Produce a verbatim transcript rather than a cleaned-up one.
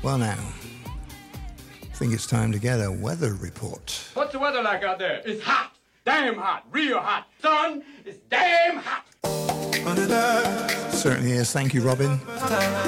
Well now, I think it's time to get a weather report. What's the weather like out there? It's hot. Damn hot. Real hot. Son, it's damn hot. Certainly is. Thank you, Robin.